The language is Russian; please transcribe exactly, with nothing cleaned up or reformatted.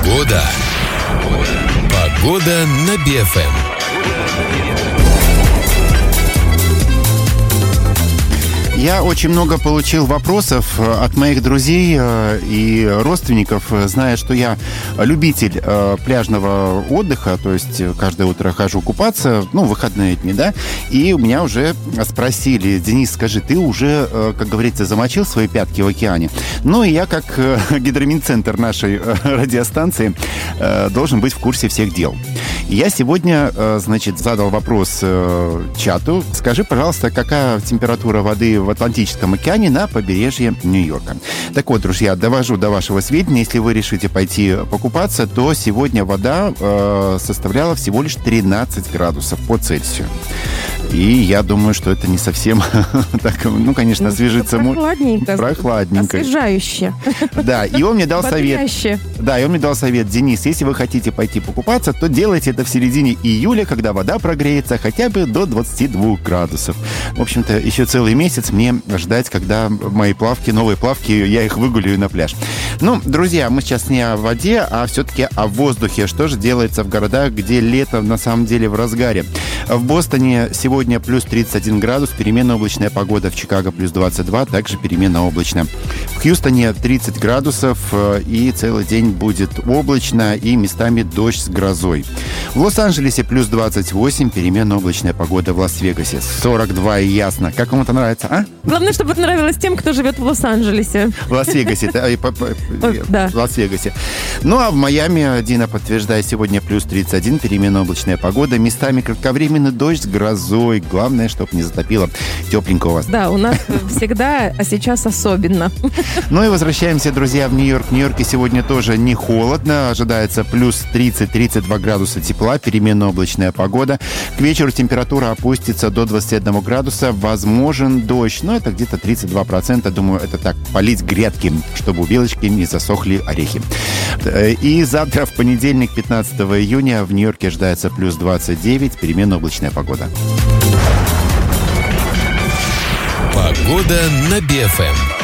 Погода. Погода на Би Эф Эм. Я очень много получил вопросов от моих друзей и родственников, зная, что я любитель пляжного отдыха, то есть каждое утро хожу купаться, ну, в выходные дни, да, и у меня уже спросили: Денис, скажи, ты уже, как говорится, замочил свои пятки в океане? Ну, и я, как гидромедцентр нашей радиостанции, должен быть в курсе всех дел. Я сегодня, значит, задал вопрос чату: скажи, пожалуйста, какая температура воды в Атлантическом океане на побережье Нью-Йорка? Так вот, друзья, довожу до вашего сведения: если вы решите пойти покупаться, то сегодня вода э, составляла всего лишь тринадцать градусов по Цельсию. И я думаю, что это не совсем так, ну, конечно, освежиться... Прохладненько. Прохладненько. Освежающе. Да, и он мне дал совет. Бодряще. Да, и он мне дал совет: Денис, если вы хотите пойти покупаться, то делайте это в середине июля, когда вода прогреется хотя бы до двадцати двух градусов. В общем-то, еще целый месяц мне ждать, когда мои плавки, новые плавки, я их выгуляю на пляж. Ну, друзья, мы сейчас не о воде, а все-таки о воздухе. Что же делается в городах, где лето на самом деле в разгаре? В Бостоне сегодня плюс тридцать один градус, переменно облачная погода. В Чикаго плюс двадцать два, также переменно облачно. В Хьюстоне тридцать градусов, и целый день будет облачно, и местами дождь с грозой. В Лос-Анджелесе плюс двадцать восемь, переменно облачная погода. В Лас-Вегасе сорок два, и ясно. Как вам это нравится, а? Главное, чтобы это нравилось тем, кто живет в Лос-Анджелесе. В Лас-Вегасе. Да. В Лас-Вегасе. Ну, а в Майами, Дина подтверждает, сегодня плюс тридцать один, переменно облачная погода. Местами кратковременный дождь с грозой. Главное, чтобы не затопило. Тепленько у вас. Да, у нас всегда, а сейчас особенно. Ну и возвращаемся, друзья, в Нью-Йорк. В Нью-Йорке сегодня тоже не холодно. Ожидается плюс тридцать - тридцать два градуса тепла, переменно облачная погода. К вечеру температура опустится до двадцати одного градуса. Возможен дождь, но это где-то тридцать два процента. Думаю, это так, полить грядки, чтобы у белочки не засохли орехи. И завтра, в понедельник, пятнадцатого июня, в Нью-Йорке ожидается плюс двадцать девять, переменно облачная погода. Погода на Би Эф Эм.